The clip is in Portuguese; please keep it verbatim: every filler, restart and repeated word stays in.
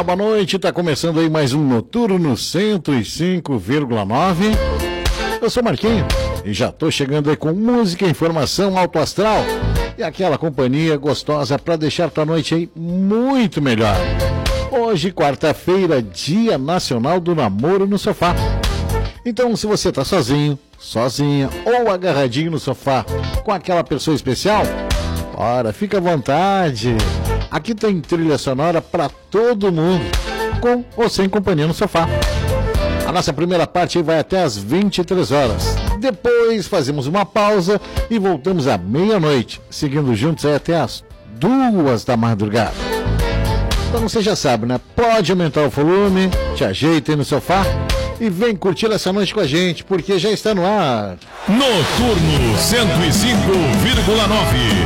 Olá, boa noite. Tá começando aí mais um Noturno cento e cinco vírgula nove. Eu sou Marquinho e já tô chegando aí com música, informação, alto astral e aquela companhia gostosa para deixar tua noite aí muito melhor. Hoje, quarta-feira, Dia Nacional do Namoro no Sofá. Então, se você tá sozinho, sozinha ou agarradinho no sofá com aquela pessoa especial, ora, fica à vontade. Aqui tem trilha sonora para todo mundo, com ou sem companhia no sofá. A nossa primeira parte vai até às vinte e três horas. Depois fazemos uma pausa e voltamos à meia-noite, seguindo juntos aí até às duas da madrugada. Então você já sabe, né? Pode aumentar o volume, te ajeita aí no sofá e vem curtir essa noite com a gente, porque já está no ar. Noturno cento e cinco vírgula nove.